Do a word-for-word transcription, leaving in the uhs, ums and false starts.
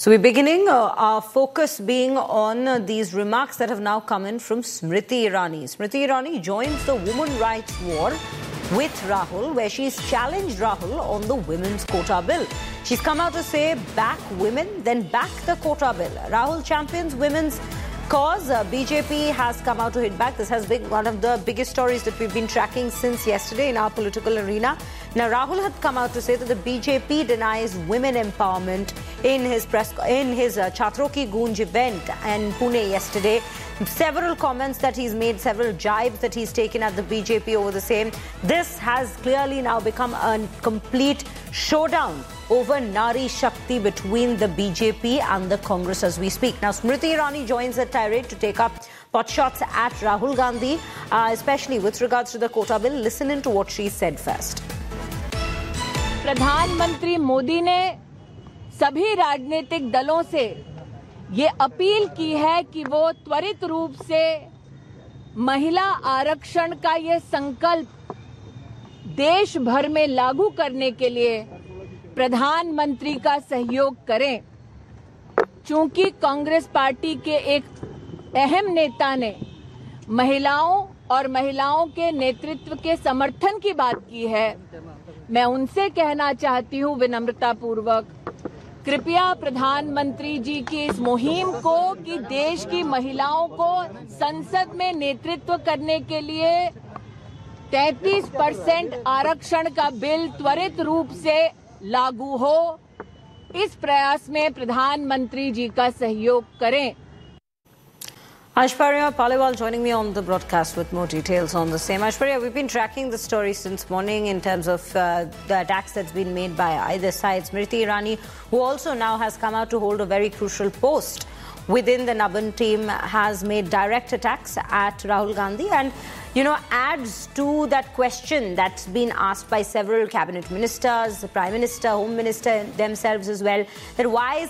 So we're beginning uh, our focus being on uh, these remarks that have now come in from Smriti Irani. Smriti Irani joins the women rights war with Rahul, where she's challenged Rahul on the women's quota bill. She's come out to say, back women, then back the quota bill. Rahul champions women's cause. Uh, B J P has come out to hit back. This has been one of the biggest stories that we've been tracking since yesterday in our political arena. Now, Rahul had come out to say that the B J P denies women empowerment in his press in his uh, Chhatro Ki Goonj event in Pune yesterday. Several comments that he's made, several jibes that he's taken at the B J P over the same. This has clearly now become a complete showdown over Nari Shakti between the B J P and the Congress as we speak. Now, Smriti Irani joins the tirade to take up potshots at Rahul Gandhi, uh, especially with regards to the quota bill. Listen in to what she said first. प्रधानमंत्री मोदी ने सभी राजनीतिक दलों से ये appeal की है कि वो त्वरित रूप से महिला आरक्षण का ये संकल्प देश भर में लागू करने के लिए प्रधानमंत्री का सहयोग करें। चूंकि कांग्रेस पार्टी के एक अहम नेता ने महिलाओं और महिलाओं के नेतृत्व के समर्थन की बात की है, मैं उनसे कहना चाहती हूं विनम्रता पूर्वक, कृपया प्रधानमंत्री जी की इस मुहिम को कि देश की महिलाओं को संसद में नेतृत्व करने के लिए तैंतीस परसेंट आरक्षण का बिल त्वरित रूप से लागू हो, इस प्रयास में प्रधानमंत्री जी का सहयोग करें। Aishwarya Paliwal joining me on the broadcast with more details on the same. Aishwarya, we've been tracking the story since morning in terms of uh, the attacks that's been made by either side. Smriti Irani, who also now has come out to hold a very crucial post within the Naban team, has made direct attacks at Rahul Gandhi and, you know, adds to that question that's been asked by several cabinet ministers, the Prime Minister, Home Minister themselves as well, that why is